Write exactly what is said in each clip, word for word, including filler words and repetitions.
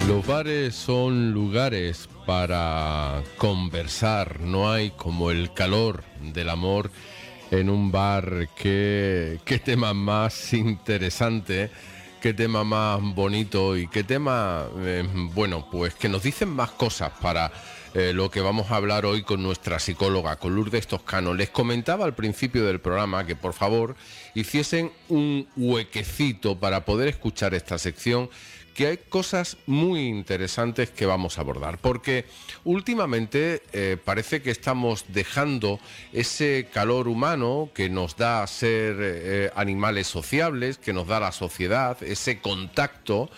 Los bares son lugares para conversar, no hay como el calor del amor en un bar. Qué, qué tema más interesante, qué tema más bonito y qué tema, eh, bueno, pues que nos dicen más cosas para eh, lo que vamos a hablar hoy con nuestra psicóloga, con Lourdes Toscano. Les comentaba al principio del programa que por favor hiciesen un huequecito para poder escuchar esta sección, que hay cosas muy interesantes que vamos a abordar, porque últimamente eh, parece que estamos dejando ese calor humano que nos da ser eh, animales sociables, que nos da la sociedad, ese contacto,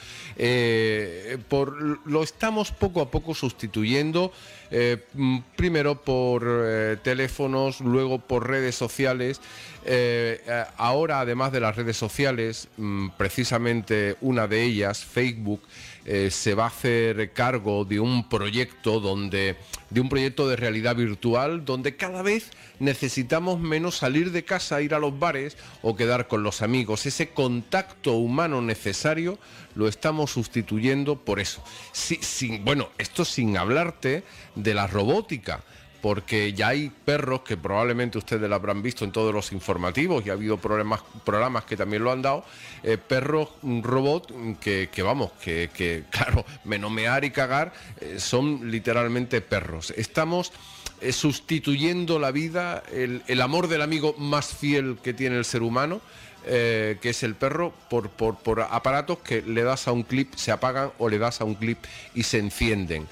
eh, por, lo estamos poco a poco sustituyendo, eh, primero por eh, teléfonos, luego por redes sociales. Eh, ahora, además de las redes sociales, precisamente una de ellas, Facebook, eh, se va a hacer cargo de un proyecto donde, de un proyecto de realidad virtual, donde cada vez necesitamos menos salir de casa, ir a los bares o quedar con los amigos. Ese contacto humano necesario lo estamos sustituyendo por eso. Sí, sin, bueno, esto sin hablarte de la robótica, porque ya hay perros que probablemente ustedes lo habrán visto en todos los informativos y ha habido problemas, programas que también lo han dado, eh, perros robot que, que vamos, que, que claro, menomear y cagar eh, son literalmente perros. Estamos eh, sustituyendo la vida, el, el amor del amigo más fiel que tiene el ser humano, Eh, que es el perro, por, por, por aparatos que le das a un clip, se apagan, o le das a un clip y se encienden.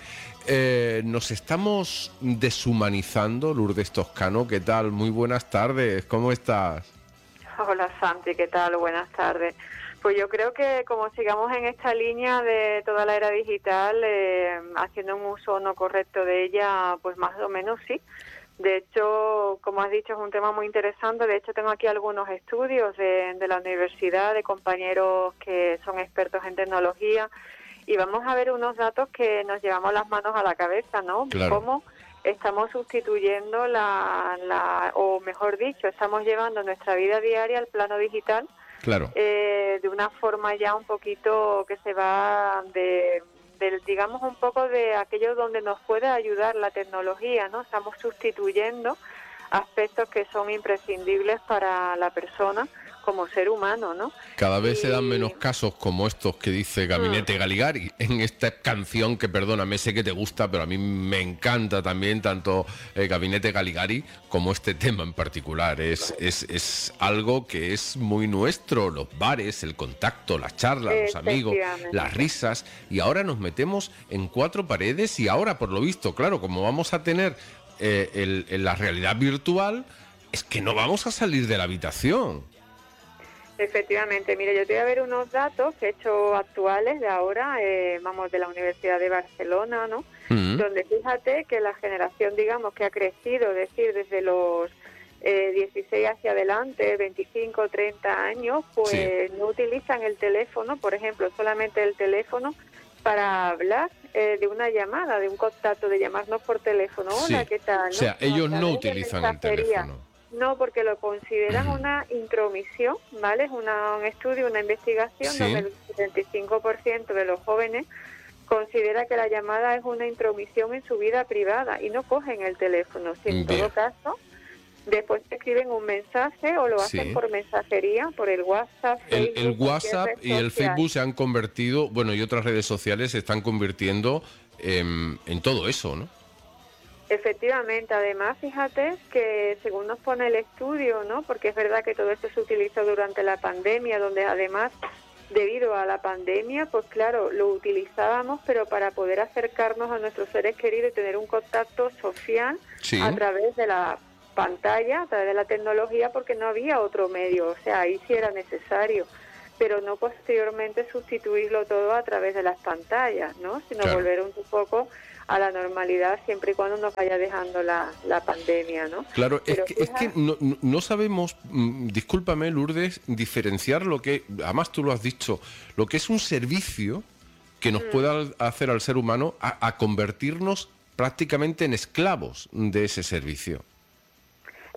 Eh, nos estamos deshumanizando. Lourdes Toscano, ¿qué tal? Muy buenas tardes, ¿cómo estás? Hola Santi, ¿qué tal? Buenas tardes. Pues yo creo que como sigamos en esta línea de toda la era digital, eh, haciendo un uso no correcto de ella, pues más o menos sí. De hecho, como has dicho, es un tema muy interesante. De hecho, tengo aquí algunos estudios de, de la universidad, de compañeros que son expertos en tecnología, y vamos a ver unos datos que nos llevamos las manos a la cabeza, ¿no? Claro. Cómo estamos sustituyendo la, la, o mejor dicho, estamos llevando nuestra vida diaria al plano digital. Claro. Eh, de una forma ya un poquito que se va de... Del, digamos, un poco de aquello donde nos puede ayudar la tecnología, ¿no? Estamos sustituyendo aspectos que son imprescindibles para la persona como ser humano, ¿no? Cada vez y... se dan menos casos como estos que dice Gabinete mm. Galigari en esta canción que, perdóname, sé que te gusta, pero a mí me encanta también tanto eh, Gabinete Galigari como este tema en particular. Es, es, es algo que es muy nuestro, los bares, el contacto, las charlas, los amigos, las risas, y ahora nos metemos en cuatro paredes y ahora, por lo visto, claro, como vamos a tener eh, el, el, la realidad virtual, es que no vamos a salir de la habitación. Efectivamente, mire, yo te voy a ver unos datos que he hecho actuales de ahora, eh, vamos, de la Universidad de Barcelona, ¿no? Uh-huh. Donde fíjate que la generación, digamos, que ha crecido, es decir, desde los eh, dieciséis hacia adelante, veinticinco, treinta años, pues sí, no utilizan el teléfono, por ejemplo, solamente el teléfono para hablar eh, de una llamada, de un contacto, de llamarnos por teléfono. Hola, sí. ¿qué tal? ¿no? O sea, ellos no utilizan el teléfono. No, porque lo consideran una intromisión, ¿vale? Es una, un estudio, una investigación, sí, donde el setenta y cinco por ciento de los jóvenes considera que la llamada es una intromisión en su vida privada y no cogen el teléfono. Si en Bien. todo caso, después te escriben un mensaje o lo hacen sí. por mensajería, por el WhatsApp, Facebook, El, el WhatsApp y el Facebook se han convertido, bueno, y otras redes sociales se están convirtiendo en, en todo eso, ¿no? Efectivamente, además, fíjate que según nos pone el estudio, ¿no? Porque es verdad que todo esto se utilizó durante la pandemia, donde además, debido a la pandemia, pues claro, lo utilizábamos, pero para poder acercarnos a nuestros seres queridos y tener un contacto social sí. a través de la pantalla, a través de la tecnología, porque no había otro medio, o sea, ahí sí era necesario, pero no posteriormente sustituirlo todo a través de las pantallas, ¿no? Sino claro. volver un poco a la normalidad siempre y cuando nos vaya dejando la, la pandemia, ¿no? Claro, es que, es que no, no sabemos, mmm, discúlpame Lourdes, diferenciar lo que, además tú lo has dicho, lo que es un servicio que nos mm. pueda hacer al ser humano a, a convertirnos prácticamente en esclavos de ese servicio.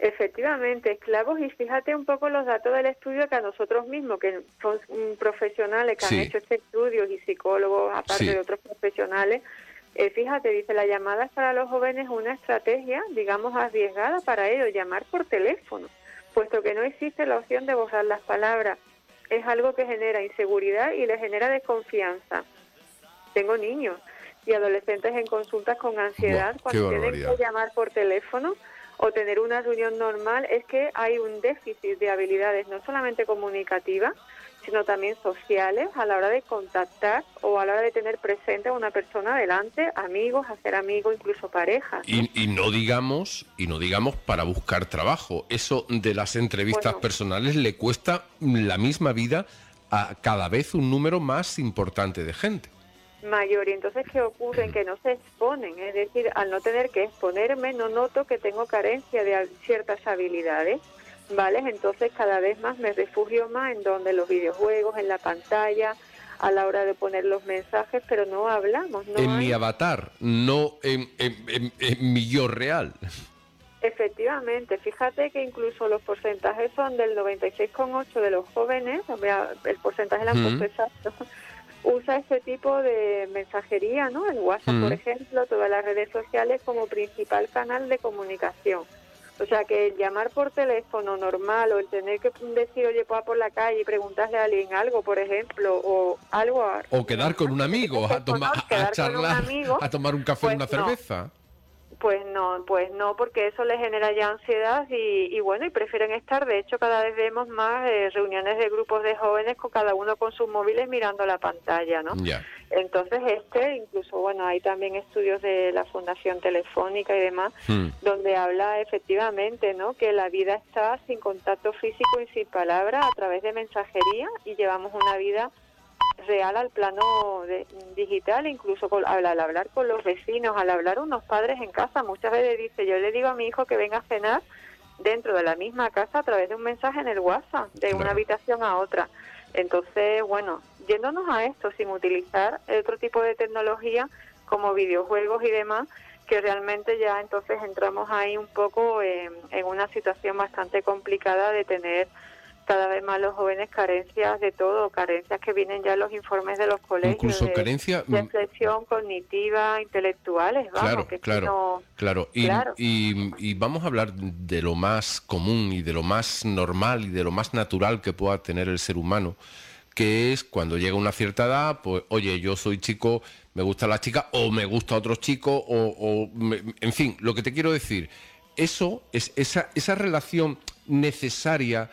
Efectivamente, esclavos, y fíjate un poco los datos del estudio que a nosotros mismos, que son mm, profesionales que Sí. han hecho este estudio y psicólogos, aparte Sí. de otros profesionales, eh, fíjate, dice, la llamada es para los jóvenes una estrategia, digamos, arriesgada para ellos, llamar por teléfono, puesto que no existe la opción de borrar las palabras. Es algo que genera inseguridad y les genera desconfianza. Tengo niños y adolescentes en consultas con ansiedad. Buah, qué Cuando tienen barbaridad. que llamar por teléfono o tener una reunión normal, es que hay un déficit de habilidades no solamente comunicativas, sino también sociales a la hora de contactar o a la hora de tener presente a una persona delante, amigos, hacer amigos, incluso parejas, ¿no? Y, y no digamos, y no digamos para buscar trabajo. Eso de las entrevistas Bueno. personales le cuesta la misma vida a cada vez un número más importante de gente. Mayor. Y entonces, ¿qué ocurre? En que no se exponen, es decir, al no tener que exponerme, no noto que tengo carencia de ciertas habilidades, ¿vale? Entonces, cada vez más me refugio más en donde los videojuegos, en la pantalla, a la hora de poner los mensajes, pero no hablamos, no en hay... mi avatar, no en, en- en- en mi yo real. Efectivamente, fíjate que incluso los porcentajes son del noventa y seis coma ocho de los jóvenes, o sea, el porcentaje la han puesto Mm. exacto, usa este tipo de mensajería, ¿no? El WhatsApp, por Mm. ejemplo, todas las redes sociales como principal canal de comunicación. O sea, que el llamar por teléfono normal o el tener que decir, oye, pues por la calle y preguntarle a alguien algo, por ejemplo, o algo... a- O quedar con un amigo, a, tomar, a quedar con un charlar, amigo, a tomar un café o pues una no. cerveza. Pues no, pues no, porque eso les genera ya ansiedad y, y bueno, y prefieren estar. De hecho, cada vez vemos más eh, reuniones de grupos de jóvenes con cada uno con sus móviles mirando la pantalla, ¿no? Ya. Entonces, este, incluso, bueno, hay también estudios de la Fundación Telefónica y demás, Mm. donde habla efectivamente, ¿no?, que la vida está sin contacto físico y sin palabras a través de mensajería y llevamos una vida real al plano de- digital, incluso con- al, al hablar con los vecinos, al hablar unos padres en casa. Muchas veces dice, yo le digo a mi hijo que venga a cenar dentro de la misma casa a través de un mensaje en el WhatsApp, de Claro. una habitación a otra. Entonces, bueno, yéndonos a esto sin utilizar otro tipo de tecnología como videojuegos y demás, que realmente ya entonces entramos ahí un poco en, en una situación bastante complicada de tener cada vez más los jóvenes carencias de todo, carencias que vienen ya en los informes de los colegios, Incluso de, carencia, de mm, flexión cognitiva, intelectuales, vamos, Claro, que es que claro, no... claro. Y, Claro. y- y vamos a hablar de lo más común y de lo más normal y de lo más natural que pueda tener el ser humano, que es cuando llega una cierta edad, pues, oye, yo soy chico, me gusta la chica, o me gusta otro chico, o, o me- en fin, lo que te quiero decir, eso es esa, esa relación necesaria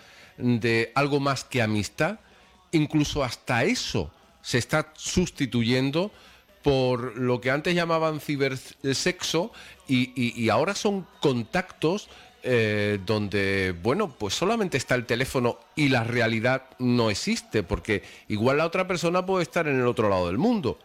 de algo más que amistad, incluso hasta eso se está sustituyendo por lo que antes llamaban cibersexo y, y, y ahora son contactos eh, donde, bueno, pues solamente está el teléfono y la realidad no existe, porque igual la otra persona puede estar en el otro lado del mundo.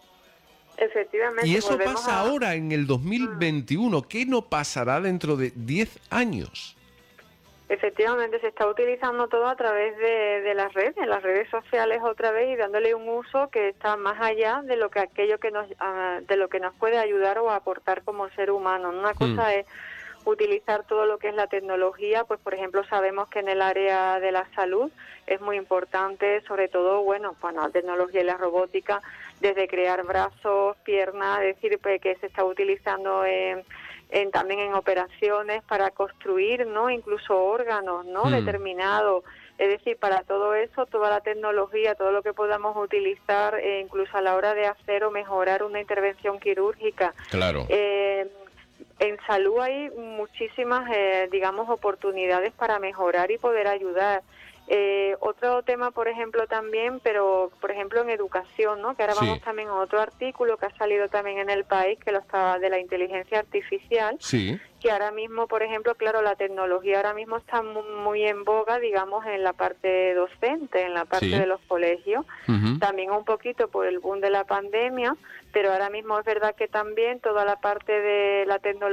Efectivamente, Y eso volvemos pasa a- ahora, en el dos mil veintiuno. ¿Qué no pasará dentro de diez años? Efectivamente, se está utilizando todo a través de, de las redes, las redes sociales otra vez, y dándole un uso que está más allá de lo que aquello que nos ah, de lo que nos puede ayudar o aportar como ser humano. Una cosa es utilizar todo lo que es la tecnología, pues por ejemplo sabemos que en el área de la salud es muy importante, sobre todo, bueno, bueno, la tecnología y la robótica, desde crear brazos, piernas, es decir, pues, que se está utilizando en, en también en operaciones para construir, ¿no?, incluso órganos, ¿no?, Hmm. determinados. Es decir, para todo eso, toda la tecnología, todo lo que podamos utilizar, eh, incluso a la hora de hacer o mejorar una intervención quirúrgica. Claro. Eh, en salud hay muchísimas, eh, digamos, oportunidades para mejorar y poder ayudar. Eh, otro tema, por ejemplo, también, pero por ejemplo en educación, ¿no?, que ahora Sí. vamos también a otro artículo que ha salido también en El País, que lo estaba de la inteligencia artificial, Sí. que ahora mismo, por ejemplo, claro, la tecnología ahora mismo está mu- muy en boga, digamos, en la parte docente, en la parte Sí. de los colegios, Ujú. también un poquito por el boom de la pandemia, pero ahora mismo es verdad que también toda la parte de la tecnología